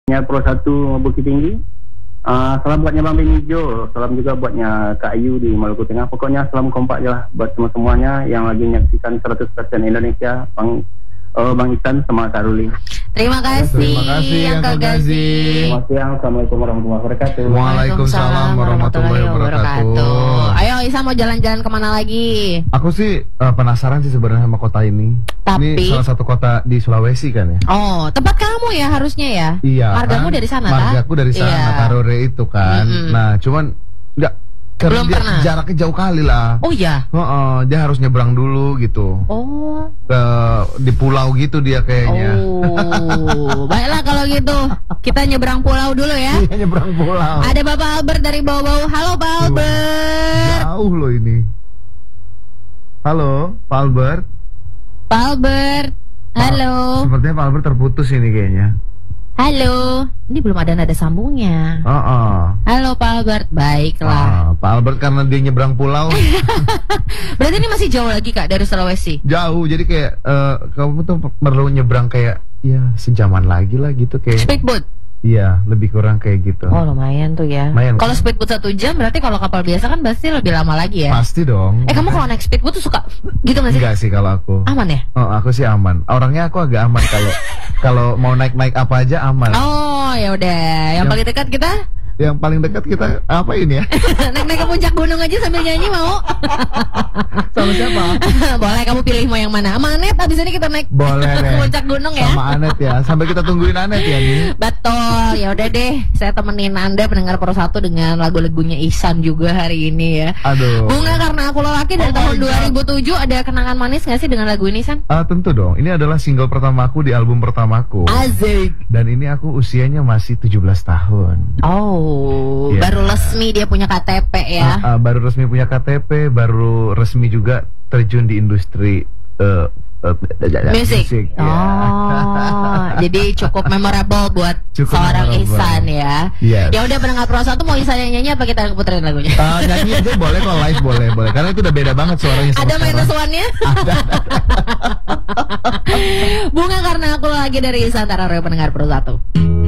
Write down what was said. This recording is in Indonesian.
Pro 1 Bukit Tinggi. Salam buatnya Bang Benijo, salam juga buatnya Kak Ayu di Maluku Tengah. Pokoknya salam kompak aja lah buat semuanya yang lagi menyaksikan 100% Indonesia. Bang Isan sama Kak Ruli. Terima kasih yang Kak Gazi. Selamat siang, assalamualaikum warahmatullahi wabarakatuh. Waalaikumsalam warahmatullahi wabarakatuh. Ayo Isa mau jalan-jalan kemana lagi? Aku sih penasaran sih sebenarnya sama kota ini. Tapi ini salah satu kota di Sulawesi kan ya? Oh, tempat kamu ya harusnya ya? Iya. Margamu kan? dari sana Margaku dari sana, iya. Tarore itu kan. Nah, cuman nggak. Karena Belum pernah. Jaraknya jauh kali lah. Oh iya. Dia harus nyebrang dulu gitu. Oh. Di pulau gitu dia kayaknya. Oh, baiklah kalau gitu kita nyebrang pulau dulu ya. Iya, nyebrang pulau. Ada Bapak Albert dari bawah-bawah. Halo Pak Albert. Jauh loh ini. Halo Pak Albert. Pak Albert. Halo. Sepertinya Pak Albert terputus ini kayaknya. Halo. Ini belum ada nada sambungnya. Halo Pak Albert. Baiklah. Pak Albert karena dia nyebrang pulau. Berarti ini masih jauh lagi Kak dari Sulawesi? Jauh, jadi kayak kamu tuh perlu nyebrang kayak ya sejaman lagi lah gitu kayak. Speedboat? Iya, lebih kurang kayak gitu. Oh lumayan tuh ya. Kalau speedboat 1 jam berarti kalau kapal biasa kan pasti lebih lama lagi ya? Pasti dong. Kamu kalau naik speedboat tuh suka gitu gak sih? Enggak sih kalau aku. Aman ya? Oh, aku sih aman. Orangnya aku agak aman kalau mau naik apa aja aman. Oh ya udah. Yang paling dekat kita? Yang paling dekat kita apa ini ya? Naik ke puncak gunung aja sambil nyanyi mau? Sama siapa? Boleh, kamu pilih mau yang mana? Sama Anet, abis ini kita naik ke puncak gunung ya? Sama Anet ya, sampai kita tungguin Anet ya nih. Betul, ya udah deh, saya temenin Anda pendengar Pro 1 dengan lagu-lagunya Ihsan juga hari ini ya. Aduh. Bunga Karena Aku Lelaki dari tahun 2007, ada kenangan manis gak sih dengan lagu ini, San? Tentu dong, ini adalah single pertamaku di album pertamaku. Asik. Dan ini aku usianya masih 17 tahun. Oh, yeah. Baru resmi dia punya KTP ya? Baru resmi punya KTP, baru resmi juga terjun di industri musik. Oh, jadi cukup memorable buat seorang Ihsan ya. Yes. Ya udah pendengar Pro 1 mau Ihsan yang nyanyi apa kita puterin lagunya? Nyanyi aja boleh, kalau live boleh. Karena itu udah beda banget suaranya. Ada minus one-nya? Ada. Bunga Karena Aku Lagi dari Ihsan Tarare pendengar Pro 1.